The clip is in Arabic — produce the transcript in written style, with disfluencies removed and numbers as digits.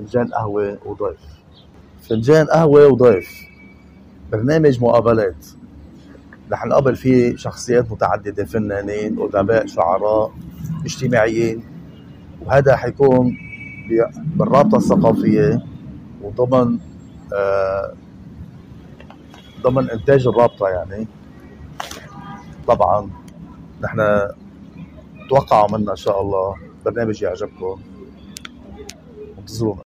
فنجان قهوة وضيف. فنجان قهوة وضيف برنامج مقابلات رح نقابل فيه شخصيات متعددة، فنانين، أدباء، شعراء، اجتماعيين، وهذا حيكون بالرابطة الثقافية وضمن ضمن إنتاج الرابطة. يعني طبعا نحن توقعوا منا إن شاء الله برنامج يعجبكم، انتظرونا.